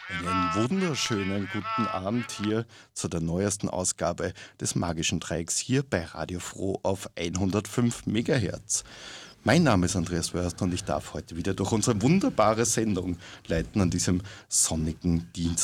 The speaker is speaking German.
Einen wunderschönen guten Abend hier zu der neuesten Ausgabe des Magischen Dreiecks hier bei Radio Froh auf 105 Megahertz. Mein Name ist Andreas Wörster und ich darf heute wieder durch unsere wunderbare Sendung leiten an diesem sonnigen Dienstag.